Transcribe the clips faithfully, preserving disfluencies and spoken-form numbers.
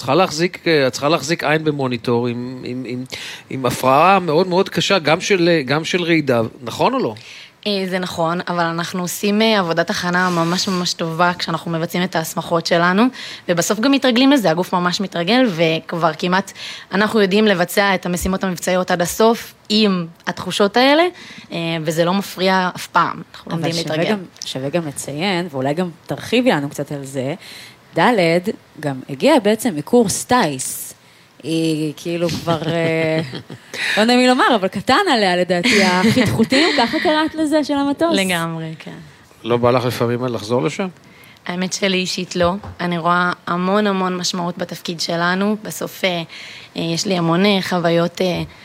צריכה להחזיק, את צריכה להחזיק עין במוניטור עם, עם, עם, עם הפרעה מאוד מאוד קשה, גם של, גם של רעידה, נכון או לא? זה נכון, אבל אנחנו עושים עבודת הכנה ממש ממש טובה כשאנחנו מבצעים את ההסמכות שלנו, ובסוף גם מתרגלים לזה, הגוף ממש מתרגל, וכבר כמעט אנחנו יודעים לבצע את המשימות המבצעיות עד הסוף עם התחושות האלה, וזה לא מפריע אף פעם, אנחנו לומדים להתרגל. אבל שווה גם לציין, ואולי גם תרחיבי לנו קצת על זה, ד' גם הגיע בעצם מקורס טייס, היא כאילו כבר, לא יודע מי לומר, אבל קטן עליה לדעתי, החתחותים, ככה קראת לזה של המטוס? לגמרי, כן. לא בא לך לפעמים לחזור לשם? האמת שלי אישית לא, אני רואה המון המון משמעות בתפקיד שלנו, בסוף יש לי המון חוויות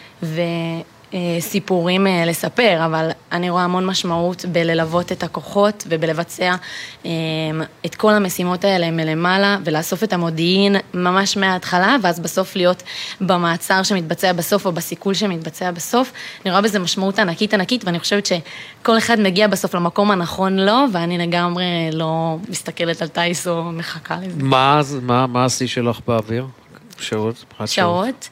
וסיפורים לספר, אבל אני רואה המון משמעות בללוות את הכוחות ובלבצע את כל המשימות האלה מלמעלה, ולאסוף את המודיעין ממש מההתחלה, ואז בסוף להיות במעצר שמתבצע בסוף, או בסיכול שמתבצע בסוף. אני רואה בזה משמעות ענקית ענקית, ואני חושבת שכל אחד מגיע בסוף למקום הנכון לו, ואני לגמרי לא מסתכלת על טייס או מחכה לזה. מה, מה, מה השיא שלך באוויר? שעות? שעות.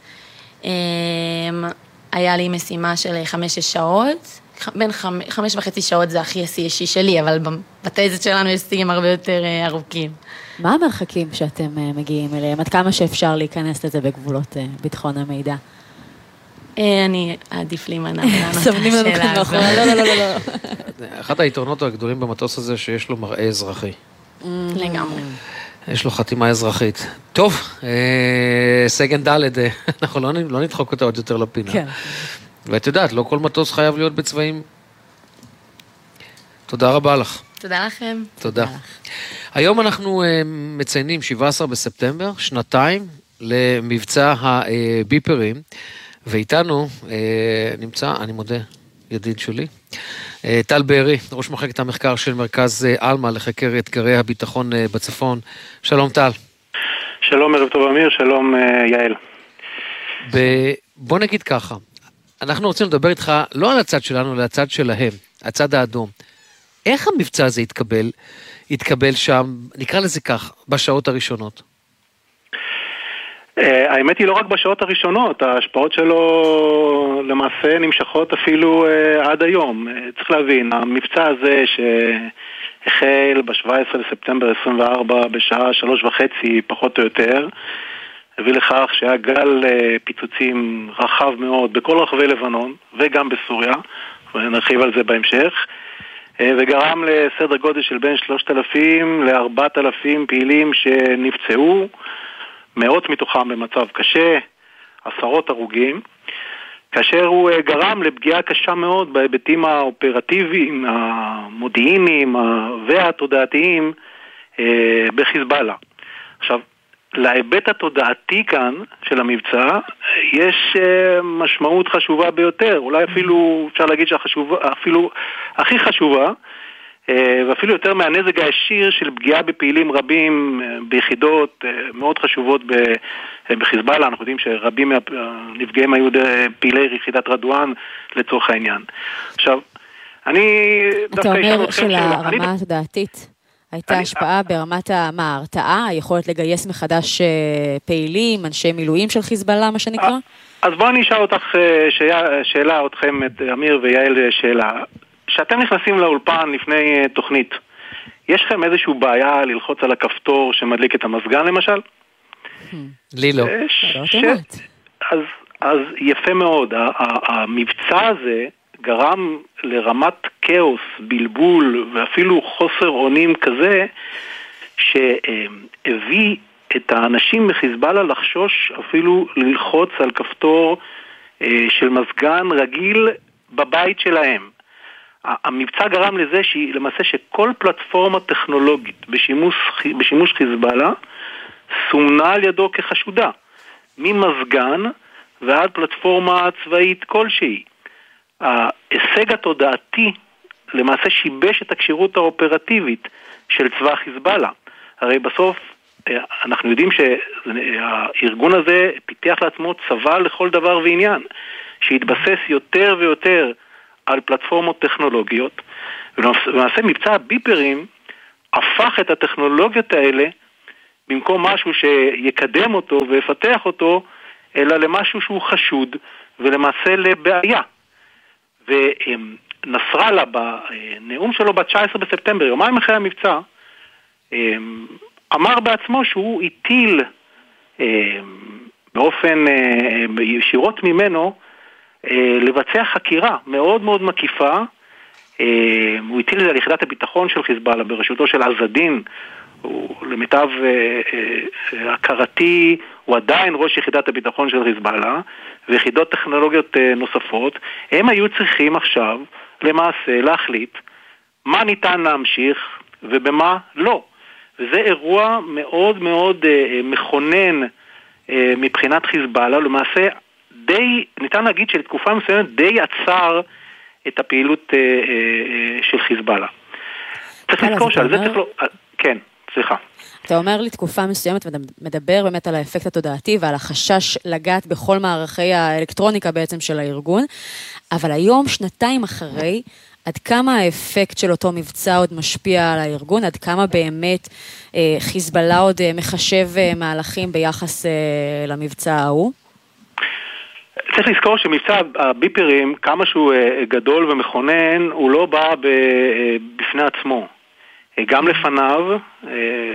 היה לי משימה של חמש שעות, בין חמש, חמש וחצי שעות זה הכי השיא אישי שלי, אבל בטייזת שלנו יש שיאים הרבה יותר ארוכים. מה המרחקים שאתם מגיעים אליהם? עד כמה שאפשר להיכנס לזה בגבולות ביטחון המידע? אני עדיף להימנע לענות סבנים לנו כאן מאחור. לא, לא, לא, לא. אחד היתרונות הגדולים במטוס הזה שיש לו מראה אזרחי. לגמרי. יש לו חתימה אזרחית. טוב, סגן ד' אנחנו לא נדחוק אותה עוד יותר לפינה. כן. ואת יודעת, לא כל מטוס חייב להיות בצבעים. תודה רבה לך. תודה לכם. תודה. היום אנחנו מציינים שבעה עשר בספטמבר, שנתיים למבצע הביפרים, ואיתנו נמצא, אני מודה, ידיד שלי, טל בארי, ראש מחלקת המחקר של מרכז אלמה לחקר אתגרי הביטחון בצפון. שלום טל. שלום, ערב טוב אמיר, שלום יעל. בוא נגיד ככה, אנחנו רוצים לדבר איתך לא על הצד שלנו, אלא הצד שלהם, הצד האדום. איך המבצע הזה התקבל, התקבל שם, נקרא לזה כך, בשעות הראשונות? האמת היא לא רק בשעות הראשונות, ההשפעות שלו למעשה נמשכות אפילו עד היום. צריך להבין, המבצע הזה שהחל ב-שבעה עשר לספטמבר עשרים וארבע בשעה שלוש וחצי פחות או יותר, הביא לכך שהיה גל פיצוצים רחב מאוד בכל רחבי לבנון וגם בסוריה, ונרחיב על זה בהמשך, וגרם לסדר גודל של בין שלושת אלפים לארבעת אלפים פעילים שנפצעו, מאות מתוכם במצב קשה, עשרות הרוגים, כאשר הוא גרם לפגיעה קשה מאוד בהיבטים האופרטיביים, המודיעיניים והתודעתיים בחיזבאללה. עכשיו, להיבט התודעתי כאן של המבצע יש משמעות חשובה ביותר, אולי אפילו אפשר להגיד שהחשובה, אפילו הכי חשובה, ואפילו יותר מהנזק הישיר של פגיעה בפעילים רבים ביחידות מאוד חשובות בחיזבאללה. אנחנו יודעים שרבים מהנפגעים היו פעילי יחידת רדואן לצורך העניין. עכשיו, אני אתה אומר שלרמה התודעתית הייתה השפעה ברמת ההרתעה, היכולת לגייס מחדש פעילים, אנשי מילואים של חיזבאללה, מה שנקרא? אז בואו אני אשאל אותך שאלה, אתכם, את אמיר ויעל, שאלה. כשאתם נכנסים לאולפן לפני תוכנית, יש לכם איזושהי בעיה ללחוץ על הכפתור שמדליק את המזגן למשל? לי לא. אז יפה מאוד, המבצע הזה גרם לרמת כאוס, בלבול ואפילו חוסר אונים כזה, שהביא את האנשים מחיזבאללה לחשוש אפילו ללחוץ על כפתור של מזגן רגיל בבית שלהם. המבצע גרם לזה למעשה שכל פלטפורמה טכנולוגית בשימוש, בשימוש חיזבאללה סומנה על ידו כחשודה, ממזגן ועד פלטפורמה צבאית כלשהי. ההישג התודעתי למעשה שיבש את הקשירות האופרטיבית של צבא חיזבאללה. הרי בסוף אנחנו יודעים שהארגון הזה פיתח לעצמו צבא לכל דבר ועניין, שהתבסס יותר ויותר על פלטפורמות טכנולוגיות, ולמעשה מבצע הביפרים הפך את הטכנולוגיות האלה במקום משהו שיקדם אותו ויפתח אותו, אלא למשהו שהוא חשוד, ולמעשה לבעיה. ונסראללה בנאום שלו ב-תשעה עשר בספטמבר, יומיים אחרי המבצע, אמר בעצמו שהוא הטיל באופן ישירות ממנו לבצע חקירה מאוד מאוד מקיפה. הוא הטיל את זה על יחידת הביטחון של חיזבאללה בראשותו של עזדין, הוא למיטב הכרתי הוא עדיין ראש יחידת הביטחון של חיזבאללה ויחידות טכנולוגיות נוספות. הם היו צריכים עכשיו למעשה להחליט מה ניתן להמשיך ובמה לא, וזה אירוע מאוד מאוד מכונן מבחינת חיזבאללה. למעשה די, ניתן להגיד שלתקופה מסוימת די עצר את הפעילות של חיזבאללה. צריך לזכור שעל זה צריך לא... כן, סליחה. אתה אומר לי תקופה מסוימת ומדבר באמת על האפקט התודעתי ועל החשש לגעת בכל מערכי האלקטרוניקה בעצם של הארגון, אבל היום, שנתיים אחרי, עד כמה האפקט של אותו מבצע עוד משפיע על הארגון, עד כמה באמת אה, חיזבאללה עוד אה, מחשב אה, מהלכים ביחס אה, למבצע ההוא? צריך לזכור שמבצע הביפרים, כמה שהוא אה, גדול ומכונן, הוא לא בא ב, אה, בפני עצמו. אה, גם לפניו, אה,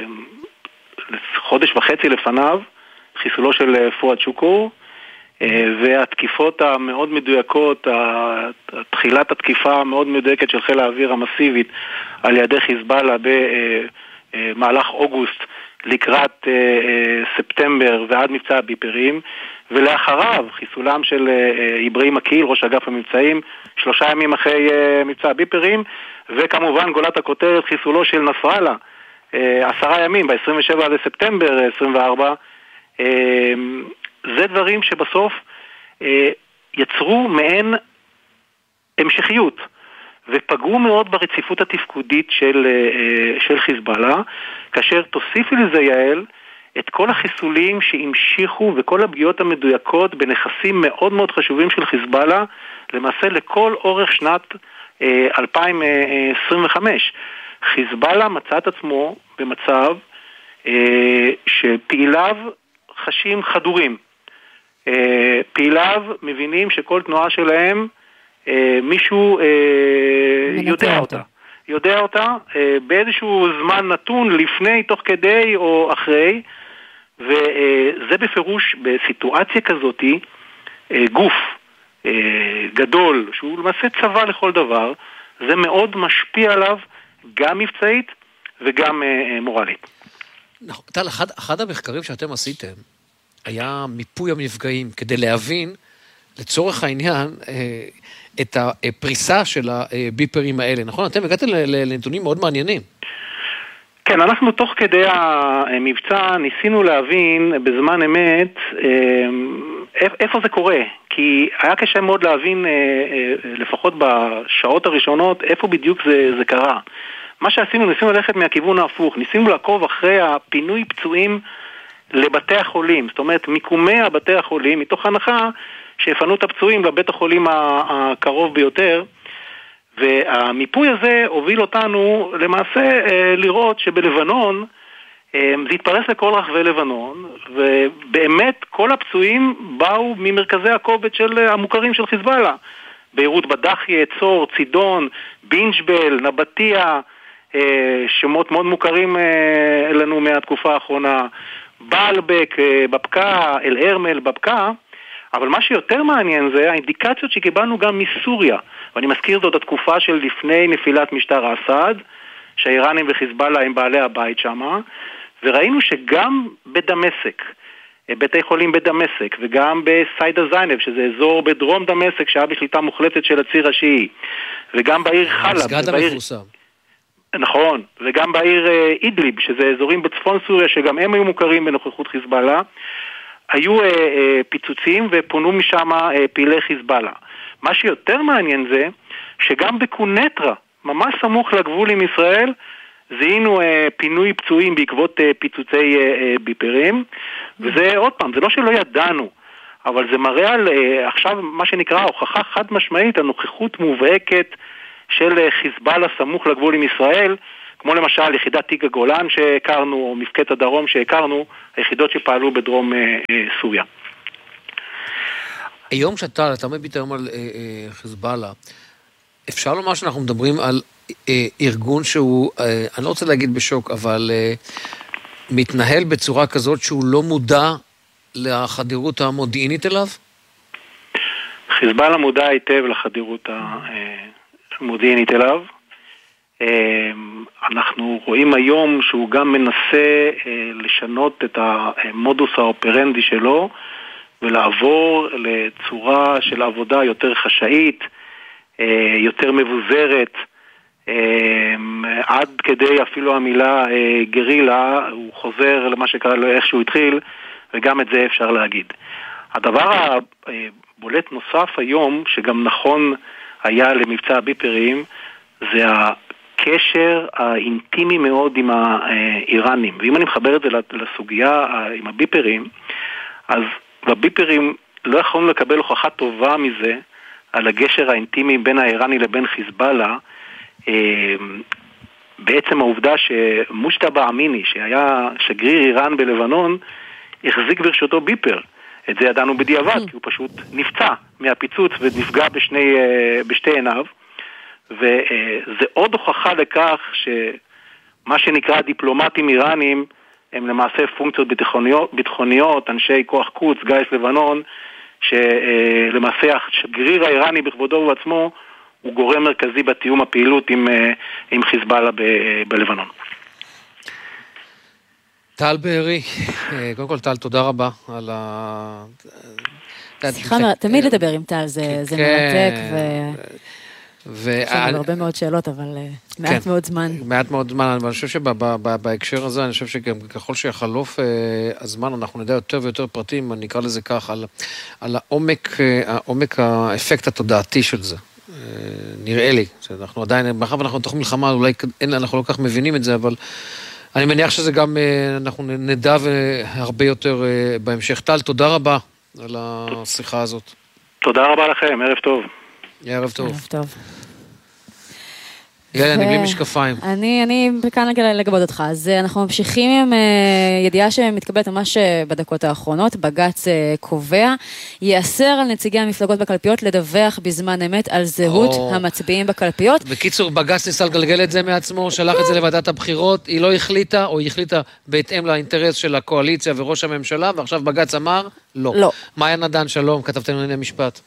חודש וחצי לפניו, חיסולו של אה, פואד שוקור, והתקיפות המאוד מדויקות, תחילת התקיפה המאוד מדויקת של חיל האוויר המסיבית על ידי חיזבאללה במהלך אוגוסט לקראת ספטמבר ועד מבצע הביפרים, ולאחריו חיסולם של איברהים אקיל, ראש אגף המבצעים, שלושה ימים אחרי מבצע הביפרים, וכמובן גולת הכותרת חיסולו של נסראללה, עשרה ימים, ב-עשרים ושבעה לספטמבר עשרים וארבע, זה דברים שבסוף אה, יצרו מעין המשכיות ופגעו מאוד ברציפות התפקודית של, אה, של חיזבאללה, כאשר תוסיפי לזה יעל את כל החיסולים שהמשיכו וכל הפגיעות המדויקות בנכסים מאוד מאוד חשובים של חיזבאללה, למעשה לכל אורך שנת אה, אלפיים עשרים וחמש. חיזבאללה מצא את עצמו במצב אה, שפעיליו חשים חדורים. פעיליו מבינים שכל תנועה שלהם מישהו יודע אותה. יודע אותה באיזשהו זמן נתון לפני, תוך כדי או אחרי, וזה בפירוש בסיטואציה כזאת גוף גדול שהוא למעשה צבא לכל דבר, זה מאוד משפיע עליו גם מבצעית וגם מורלית. נכון, טל, אחד, אחד המחקרים שאתם עשיתם היה מיפוי המפגעים, כדי להבין, לצורך העניין, את הפריסה של הביפרים האלה. נכון? אתם הגעתם לנתונים מאוד מעניינים. כן, אנחנו תוך כדי המבצע ניסינו להבין בזמן אמת איפה זה קורה. כי היה קשה מאוד להבין, לפחות בשעות הראשונות, איפה בדיוק זה, זה קרה. מה שעשינו, ניסינו ללכת מהכיוון ההפוך. ניסינו לעקוב אחרי הפינוי פצועים לבתי החולים, זאת אומרת, מיקומי הבתי החולים, מתוך הנחה שיפנו את הפצועים לבית החולים הקרוב ביותר, והמיפוי הזה הוביל אותנו למעשה לראות שבלבנון, זה התפרס לכל רחבי לבנון, ובאמת כל הפצועים באו ממרכזי הכובד של המוכרים של חיזבאללה, ביירות בדחיה, צור, צידון, בינג'בל, נבטיה, שמות מאוד מוכרים לנו מהתקופה האחרונה, בעלבק בבקע, אל-ארמל בבקע, אבל מה שיותר מעניין זה האינדיקציות שקיבלנו גם מסוריה, ואני מזכיר זאת התקופה של לפני נפילת משטר אסד, שהאיראנים וחיזבאללה הם בעלי הבית שם, וראינו שגם בדמשק, בתי חולים בדמשק, וגם בסיידה זיינב, שזה אזור בדרום דמשק, שהיה בשליטה מוחלטת של הציר השיעי, וגם בעיר חלב, מסגד המפורסם. נכון, וגם בעיר אידליב, שזה אזורים בצפון סוריה, שגם הם היו מוכרים בנוכחות חיזבאללה, היו אה, אה, פיצוצים ופונו משם אה, פעילי חיזבאללה. מה שיותר מעניין זה, שגם בקונטרה, ממש סמוך לגבול עם ישראל, זיהינו אה, פינוי פצועים בעקבות אה, פיצוצי אה, אה, ביפרים, וזה עוד פעם, זה לא שלא ידענו, אבל זה מראה על אה, עכשיו מה שנקרא הוכחה חד משמעית, הנוכחות מובהקת של חיזבאללה סמוך לגבול עם ישראל, כמו למשל יחידת תיק הגולן שהכרנו, או מפקד הדרום שהכרנו, היחידות שפעלו בדרום סוריה. היום שאתה, אתה מביט היום על חיזבאללה, אפשר לומר שאנחנו מדברים על ארגון שהוא, אני לא רוצה להגיד בשוק, אבל מתנהל בצורה כזאת שהוא לא מודע לחדירות המודיעינית אליו? חיזבאללה מודע היטב לחדירות המודיעינית אליו. אנחנו רואים היום שהוא גם מנסה לשנות את המודוס האופרנדי שלו, ולעבור לצורה של עבודה יותר חשאית, יותר מבוזרת, עד כדי אפילו המילה גרילה, הוא חוזר למה שקרה לו איך שהוא התחיל, וגם את זה אפשר להגיד. הדבר הבולט נוסף היום, שגם נכון היה למבצע הביפרים, זה הקשר האינטימי מאוד עם האיראנים. ואם אני מחבר את זה לסוגיה עם הביפרים, אז בביפרים לא יכולנו לקבל הוכחה טובה מזה, על הגשר האינטימי בין האיראני לבין חיזבאללה, בעצם העובדה שמושטבא אמיני, שהיה שגריר איראן בלבנון, החזיק ברשותו ביפר. את זה ידענו בדיעבד, כי הוא פשוט נפצע מהפיצוץ ונפגע בשני, בשתי עיניו, וזה עוד הוכחה לכך שמה שנקרא דיפלומטים איראנים, הם למעשה פונקציות ביטחוניות, ביטחוניות, אנשי כוח קוץ, גייס לבנון, שלמעשה השגריר האיראני בכבודו ובעצמו, הוא גורם מרכזי בתיאום הפעילות עם, עם חיזבאללה ב- בלבנון. טל בארי, קודם כל טל, תודה רבה על ה... שיחה, תמיד לדבר עם טל, זה מרתק ו... יש לנו הרבה מאוד שאלות, אבל מעט מאוד זמן. מעט מאוד זמן, אבל אני חושב שבהקשר הזה, אני חושב שגם ככל שיחלוף הזמן, אנחנו נדע יותר ויותר פרטים, אני אקרא לזה כך, על העומק האפקט התודעתי של זה. נראה לי, שאנחנו עדיין, מאחר ואנחנו תוך מלחמה, אולי אנחנו לא כך מבינים את זה, אבל אני מניח שזה גם, אנחנו נדע הרבה יותר בהמשך. טל, תודה רבה על השיחה הזאת. תודה רבה לכם, ערב טוב. ערב טוב. ערב טוב. יאללה, אני בלי משקפיים. אני, אני כאן לגבות אותך. אז אנחנו ממשיכים עם ידיעה שמתקבלת ממש בדקות האחרונות. בג"ץ קובע, יאסר על נציגי המפלגות בקלפיות לדווח בזמן אמת על זהות המצביעים בקלפיות. בקיצור, בג"ץ ניסה לגלגל את זה מעצמו, שלח את זה לוועדת הבחירות, היא לא החליטה, או היא החליטה בהתאם לאינטרס של הקואליציה וראש הממשלה, ועכשיו בג"ץ אמר, לא. לא. מאיה נדן, שלום, כתבתם לענייני משפט.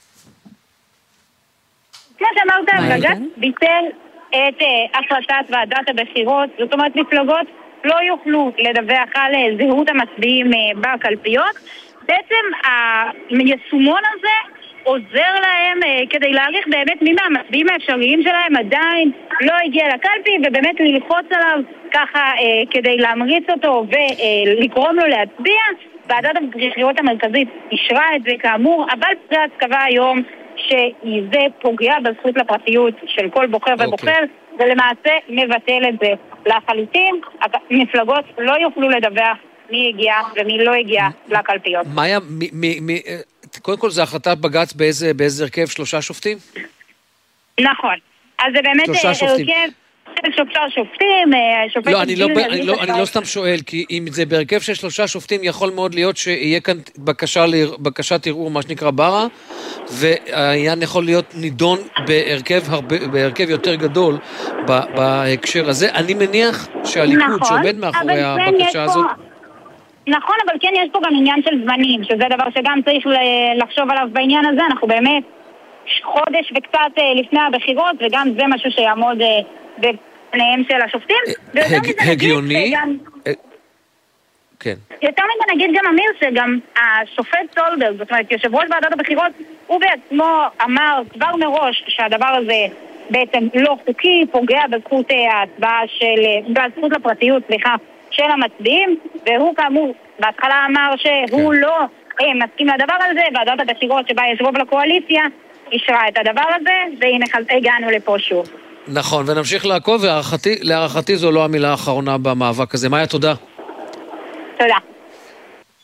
כמו שאמרת, בג"ץ ביטל את החלטת ועדת הבחירות, זאת אומרת, מפלגות לא יוכלו לדווח על זהות המצביעים בקלפיות. בעצם היישומון הזה עוזר להם כדי להעריך באמת מי מהמצביעים האפשריים שלהם עדיין לא הגיע לקלפי, ובאמת ללחוץ עליו ככה כדי להמריץ אותו ולקרום לו להצביע. ועדת הבחירות המרכזית אישרה את זה כאמור, אבל בג"ץ קבע היום שזה פוגע בזכות לפרטיות של כל בוחר ובוחר, okay. ולמעשה מבטל את זה לחלוטין. מפלגות לא יוכלו לדווח מי הגיע ומי לא הגיע לקלפיות. מאיה, קודם כל זה החלטת בג"ץ באיזה, באיזה הרכב? שלושה שופטים? נכון. אז זה באמת הרכב שלושה שופטים, שופט... לא, אני לא, אני לא, אני לא סתם שואל, כי אם זה בהרכב של שלושה שופטים, יכול מאוד להיות שיהיה כאן בקשה, בקשת ערעור, מה שנקרא ברה, והעניין יכול להיות נידון בהרכב, בהרכב יותר גדול בהקשר הזה. אני מניח שהליכוד נכון, שעומד מאחורי הבקשה הזאת... נכון, אבל כן יש פה גם עניין של זמנים, שזה דבר שגם צריך לחשוב עליו בעניין הזה. אנחנו באמת חודש וקצת לפני הבחירות, וגם זה משהו שיעמוד בפניהם של השופטים. הגיוני? כן. יותר מזה נגיד גם אמיר, שגם השופט סולברג, זאת אומרת, יושב ראש ועדת הבחירות, הוא בעצמו אמר כבר מראש שהדבר הזה בעצם לא חוקי, פוגע בזכות ההצבעה של, בזכות לפרטיות, סליחה, של המצביעים, והוא כאמור בהתחלה אמר שהוא לא מסכים לדבר הזה, ועדת הבחירות שבה יש רוב לקואליציה אישרה את הדבר הזה, והנה הגענו לפה שוב. נכון, ונמשיך לעקוב, ולהערכתי זו לא המילה האחרונה במאבק הזה. מאיה, תודה. תודה.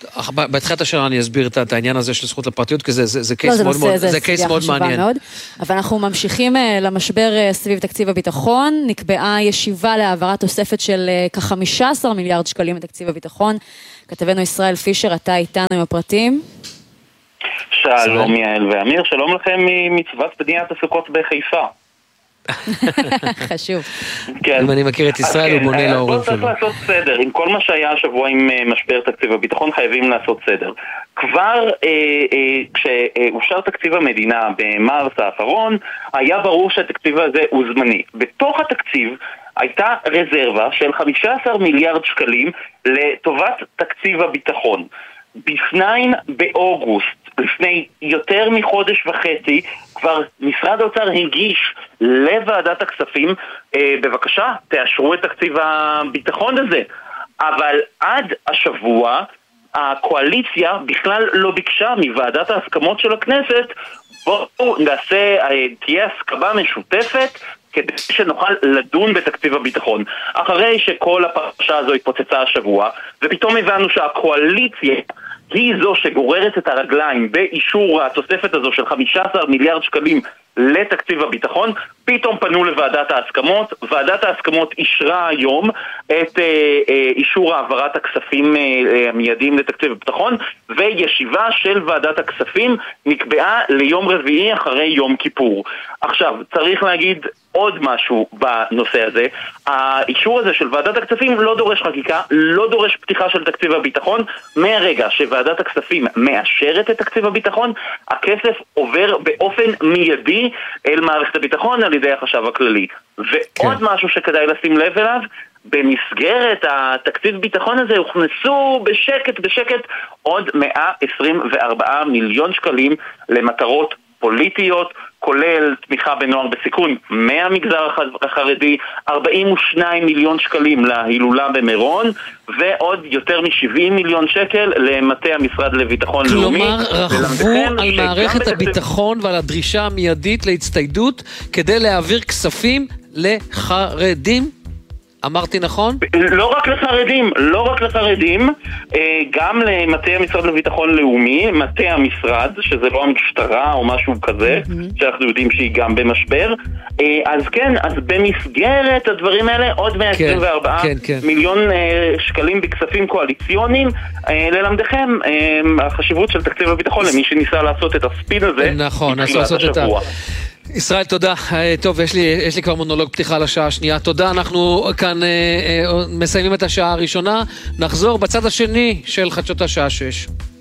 בתחילת השנה אני אסביר את העניין הזה של זכות לפרטיות, כי זה קייס מאוד מעניין. אבל אנחנו ממשיכים למשבר סביב תקציב הביטחון, נקבעה ישיבה להעברת תוספת של כ-חמישה עשר מיליארד שקלים לתקציב הביטחון. כתבנו ישראל פישר, אתה איתנו עם הפרטים. שלום יעל ואמיר, שלום לכם ממצוות בניית הסוכות בחיפה. חשוב. אם אני מכיר את ישראל, הוא בונה להורים שלו. צריך לעשות סדר, עם כל מה שהיה השבוע עם משבר תקציב הביטחון חייבים לעשות סדר. כבר כשאושר תקציב המדינה במרס האחרון, היה ברור שהתקציב הזה הוא זמני. בתוך התקציב הייתה רזרבה של חמישה עשר מיליארד שקלים לטובת תקציב הביטחון. בפניים באוגוסט, לפני יותר מחודש וחצי, כבר משרד האוצר הגיש לוועדת הכספים, אה, בבקשה, תאשרו את תקציב הביטחון הזה. אבל עד השבוע, הקואליציה בכלל לא ביקשה מוועדת ההסכמות של הכנסת, בואו נעשה, אה, תהיה הסכמה משותפת, כדי שנוכל לדון בתקציב הביטחון. אחרי שכל הפרשה הזו התפוצצה השבוע, ופתאום הבנו שהקואליציה היא זו שגוררת את הרגליים באישור התוספת הזו של חמישה עשר מיליארד שקלים לתקציב הביטחון, פתאום פנו לוועדת ההסכמות, ועדת ההסכמות אישרה היום את אה, אה, אישור העברת הכספים אה, המיידיים לתקציב הביטחון, וישיבה של ועדת הכספים נקבעה ליום רביעי אחרי יום כיפור. עכשיו, צריך להגיד עוד משהו בנושא הזה. האישור הזה של ועדת הכספים לא דורש חקיקה, לא דורש פתיחה של תקציב הביטחון. מהרגע שוועדת הכספים מאשרת את תקציב הביטחון, הכסף עובר באופן מיידי אל מערכת הביטחון על ידי החשב הכללי. ועוד כן. משהו שכדאי לשים לב אליו, במסגרת התקציב ביטחון הזה הוכנסו בשקט בשקט עוד מאה עשרים וארבעה מיליון שקלים למטרות פוליטיות, כולל תמיכה בנוער בסיכון מהמגזר החרדי, ארבעים ושניים מיליון שקלים להילולה במירון, ועוד יותר מ-שבעים מיליון שקל למטה המשרד לביטחון לאומי. כלומר, רכבו על מערכת הביטחון ועל הדרישה המיידית להצטיידות כדי להעביר כספים לחרדים? אמרתי נכון? לא רק לחרדים, לא רק לחרדים, גם למטה המשרד לביטחון לאומי, מטה המשרד, שזה לא המשטרה או משהו כזה, שאנחנו יודעים שהיא גם במשבר. אז כן, אז במסגרת הדברים האלה, עוד מאה עשרים וארבעה מיליון שקלים בכספים קואליציוניים, ללמדכם החשיבות של תקציב הביטחון, למי שניסה לעשות את הספין הזה. נכון, ניסה לעשות את ה... ישראל, תודה. טוב, יש לי, יש לי כבר מונולוג פתיחה לשעה השנייה. תודה, אנחנו כאן אה, אה, מסיימים את השעה הראשונה. נחזור בצד השני של חדשות השעה שש.